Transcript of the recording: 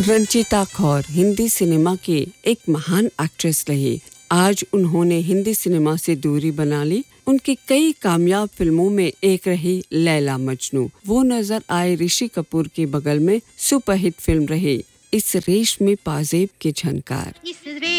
रंजीता कौर Hindi cinema की एक महान एक्ट्रेस रही। आज उन्होंने हिंदी सिनेमा से दूरी बना ली। उनकी कई कामयाब फिल्मों में एक रही लैला मजनू। वो नजर आए ऋषि कपूर के बगल में सुपरहिट फिल्म रही इस रेशमी पाजेब की झनकार।